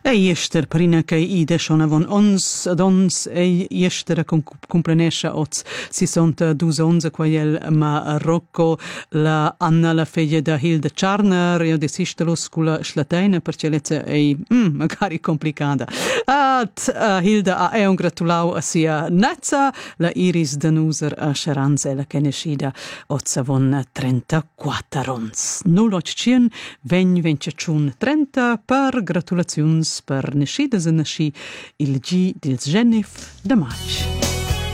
Ester prina che ide schon avon ons ad ons ester comprenesce oz 62 onze quael Marocco la Anna la figlia da Hilde Charner io desistelo scuola slateina perché lezza magari complicata Hilde è un gratulau a sia nazza la Iris Danuser a Scheranze la kenescida oz avon 34 ons 08 20 30 per gratulazions per nascidas e nasci il G dils Genif de maig.